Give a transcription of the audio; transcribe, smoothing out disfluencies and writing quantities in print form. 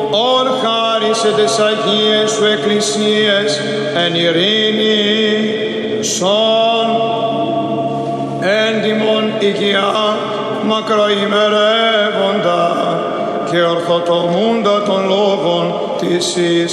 ορχάρισε τες Αγίες σου εκκλησίες εν ειρήνη, σον, έντιμον υγεία, μακροημερεύοντα και ορθοτομούντα των λόγων της εις